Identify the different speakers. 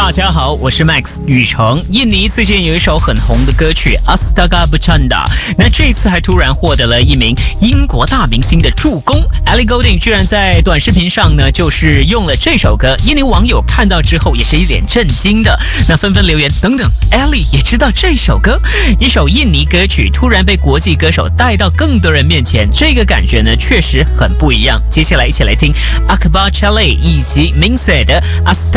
Speaker 1: 大家好，我是 Max 宇成。印尼最近有一首很红的歌曲 Astaga Bercanda， 那这次还突然获得了一名英国大明星的助攻。Ellie Goulding 居然在短视频上呢，就是用了这首歌。印尼网友看到之后也是一脸震惊的，那纷纷留言等等 ，Ellie 也知道这首歌，一首印尼歌曲突然被国际歌手带到更多人面前，这个感觉呢确实很不一样。接下来一起来听 Akbar Chalet 以及 Mingse 的 Astaga